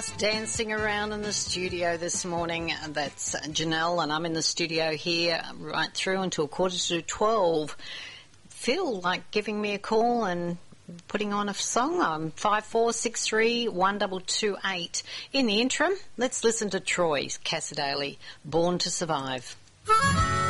Dancing around in the studio this morning. That's Janelle, and I'm in the studio here right through until 11:45. Feel like giving me a call and putting on a song. I'm 54631228. In the interim, let's listen to Troy Cassadaly, Born to Survive.